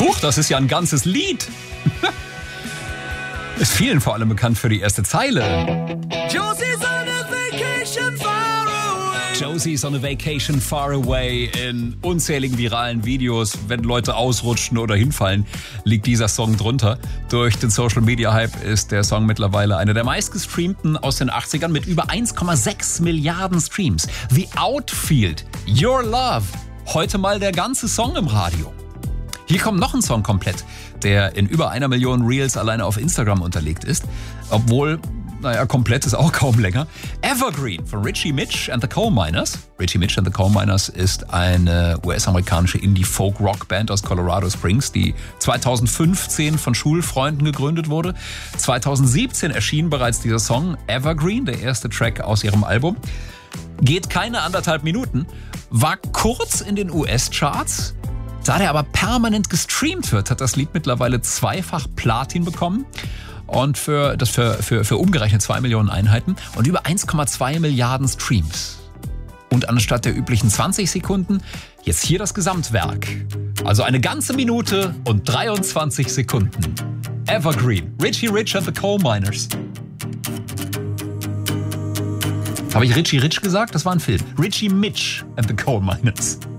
Huch, das ist ja ein ganzes Lied. Ist vielen vor allem bekannt für die erste Zeile. Josie's on a vacation far away. Josie's on a vacation far away. In unzähligen viralen Videos, wenn Leute ausrutschen oder hinfallen, liegt dieser Song drunter. Durch den Social-Media-Hype ist der Song mittlerweile einer der meistgestreamten aus den 80ern mit über 1,6 Milliarden Streams. The Outfield, Your Love. Heute mal der ganze Song im Radio. Hier kommt noch ein Song komplett, der in über 1 Million Reels alleine auf Instagram unterlegt ist. Obwohl, komplett ist auch kaum länger. Evergreen von Richie Mitch and the Coal Miners. Richie Mitch and the Coal Miners ist eine US-amerikanische Indie-Folk-Rock-Band aus Colorado Springs, die 2015 von Schulfreunden gegründet wurde. 2017 erschien bereits dieser Song Evergreen, der erste Track aus ihrem Album. Geht keine 1,5 Minuten, war kurz in den US-Charts. Da der aber permanent gestreamt wird, hat das Lied mittlerweile 2-fach Platin bekommen. Und für umgerechnet 2 Millionen Einheiten und über 1,2 Milliarden Streams. Und anstatt der üblichen 20 Sekunden, jetzt hier das Gesamtwerk. Also eine ganze Minute und 23 Sekunden. Evergreen, Richie Rich and the Coal Miners. Habe ich Richie Rich gesagt? Das war ein Film. Richie Mitch and the Coal Miners.